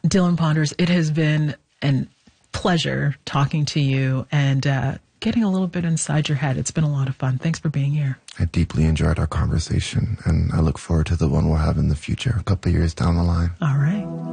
Dylan Ponders, it has been a pleasure talking to you and getting a little bit inside your head. It's been a lot of fun. Thanks for being here. I deeply enjoyed our conversation, and I look forward to the one we'll have in the future, a couple of years down the line. All right.